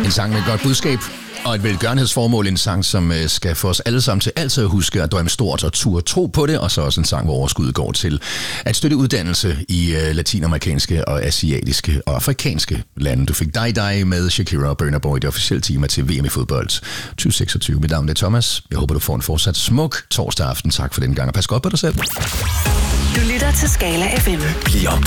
En sang med et godt budskab og et velgørenhedsformål. En sang, som skal få os alle sammen til altid at huske at drømme stort og turde tro på det. Og så også en sang, hvor overskuddet går til at støtte uddannelse i latinamerikanske og asiatiske og afrikanske lande. Du fik dig med Shakira og Burna Boy, det officielle tema til VM i fodbold 2026. Mit navn er Thomas. Jeg håber, du får en fortsat smuk torsdag aften. Tak for den gang, og pas godt på dig selv. Du lytter til Skala FM. Bliv opdateret.